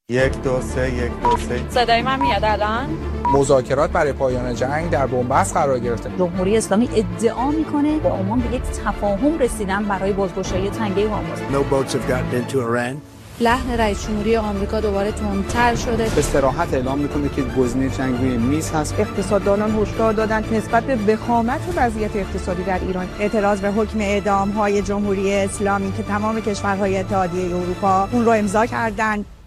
1 2 3 1 2 3 صدای من میاد الان؟ مذاکرات برای پایان جنگ در بنبست قرار گرفته. جمهوری اسلامی ادعا میکنه با عمان به یک تفاهم رسیدن برای بازگشایی تنگه هرمز. No boats have gotten into Iran. لحن رئیس جمهوری آمریکا دوباره تندتر شده. به صراحت اعلام میکنه که گزینه جنگ روی میز هست. اقتصاددانان هشدار دادند نسبت به وخامت وضعیت اقتصادی در ایران اعتراض به حکم اعدام‌های جمهوری اسلامی که تمام کشورهای اتحادیه اروپا اون رو امضا کردند